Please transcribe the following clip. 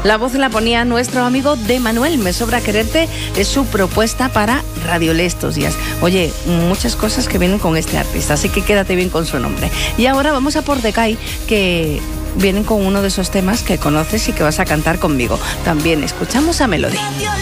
La voz la ponía nuestro amigo de Manuel. Me sobra quererte es su propuesta para Radio Le estos días. Oye, muchas cosas que vienen con este artista, así que quédate bien con su nombre. Y ahora vamos a por Decay, que vienen con uno de esos temas que conoces y que vas a cantar conmigo. También escuchamos a Melody.